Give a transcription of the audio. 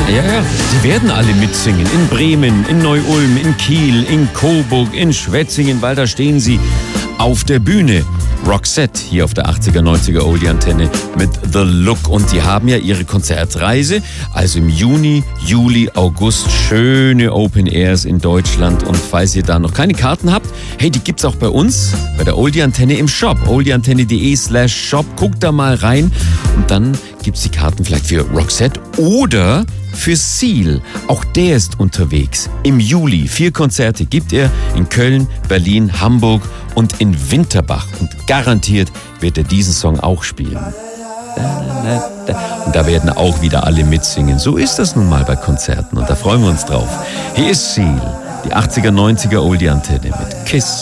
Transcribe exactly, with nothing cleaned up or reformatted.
Ja, ja, die werden alle mitsingen. In Bremen, in Neu-Ulm, in Kiel, in Coburg, in Schwetzingen, weil da stehen sie auf der Bühne. Roxette hier auf der achtziger, neunziger Oldie-Antenne mit The Look. Und die haben ja ihre Konzertreise, also im Juni, Juli, August, schöne Open Airs in Deutschland. Und falls ihr da noch keine Karten habt, hey, die gibt's auch bei uns, bei der Oldie-Antenne im Shop, oldieantenne.de slash shop. Guckt da mal rein und dann gibt's die Karten vielleicht für Roxette oder für Seal. Auch der ist unterwegs. Im Juli vier Konzerte gibt er in Köln, Berlin, Hamburg und in Winterbach. Und garantiert wird er diesen Song auch spielen. Und da werden auch wieder alle mitsingen. So ist das nun mal bei Konzerten und da freuen wir uns drauf. Hier ist Seal, die achtziger, neunziger Oldie-Antenne mit Kiss.